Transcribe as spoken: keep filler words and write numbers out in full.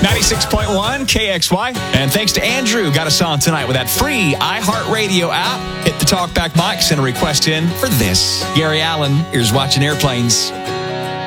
ninety-six point one K X Y. And thanks to Andrew, got us on tonight with that free iHeartRadio app. Hit the talkback mic, send a request in for this. Gary Allen, here's Watching Airplanes.